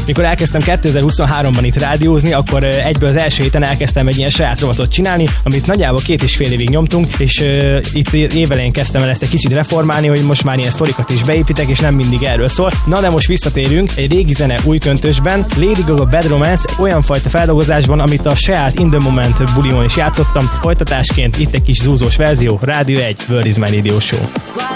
Mikor elkezdtem 2023-ban itt rádiózni, akkor egyből az első héten elkezdtem egy ilyen saját rovatot csinálni, amit nagyjából 2,5 évig nyomtunk, és itt évelején kezdtem el ezt egy kicsit reformálni, hogy most már ilyen sztorikat is beépítek, és nem mindig erről szól. Na de most visszatérünk egy régi zene új köntösben, Lady Gaga Bad Romance, olyan fajta feldolgozásban, amit a saját In The Moment bulimon is játszottam. Folytatásként itt egy kis zúzós verzió, Rádió 1, World Is My Radio Show.